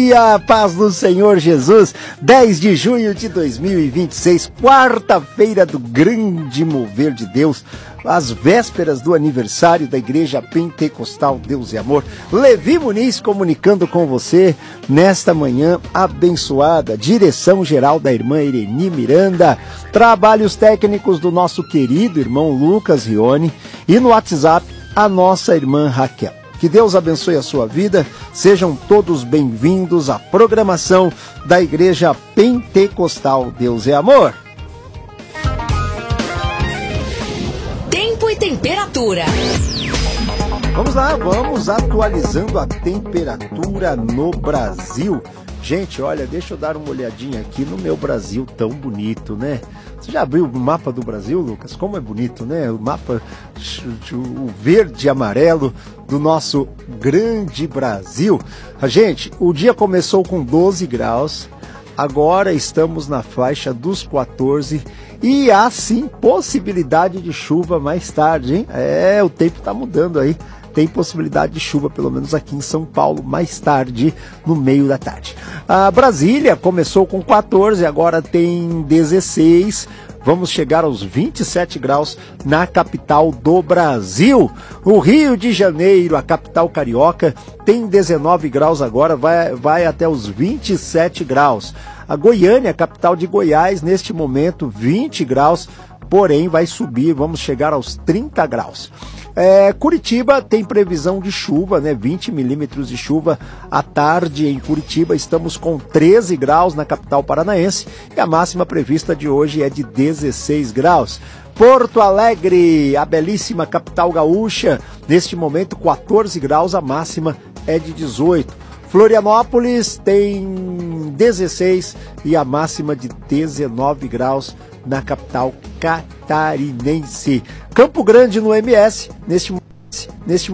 dia, paz do Senhor Jesus, 10 de junho de 2026, quarta-feira do grande mover de Deus, às vésperas do aniversário da Igreja Pentecostal Deus e Amor. Levi Muniz comunicando com você nesta manhã abençoada, direção geral da irmã Ireni Miranda, trabalhos técnicos do nosso querido irmão Lucas Rione e no WhatsApp a nossa irmã Raquel. Que Deus abençoe a sua vida, sejam todos bem-vindos à programação da Igreja Pentecostal Deus é Amor. Tempo e temperatura. Vamos lá, vamos atualizando a temperatura no Brasil. Gente, olha, deixa eu dar uma olhadinha aqui no meu Brasil tão bonito, né? Você já abriu o mapa do Brasil, Lucas? Como é bonito, né? O mapa, o verde e amarelo do nosso grande Brasil. Gente, o dia começou com 12 graus, agora estamos na faixa dos 14 e há sim possibilidade de chuva mais tarde, hein? O tempo tá mudando aí. Tem possibilidade de chuva, pelo menos aqui em São Paulo, mais tarde, no meio da tarde. A Brasília começou com 14, agora tem 16. Vamos chegar aos 27 graus na capital do Brasil. O Rio de Janeiro, a capital carioca, tem 19 graus agora, vai até os 27 graus. A Goiânia, capital de Goiás, neste momento, 20 graus, porém vai subir, vamos chegar aos 30 graus. Curitiba tem previsão de chuva, né? 20 milímetros de chuva à tarde em Curitiba. Estamos com 13 graus na capital paranaense e a máxima prevista de hoje é de 16 graus. Porto Alegre, a belíssima capital gaúcha, neste momento 14 graus, a máxima é de 18. Florianópolis tem 16 e a máxima de 19 graus na capital catarinense. Campo Grande no MS, neste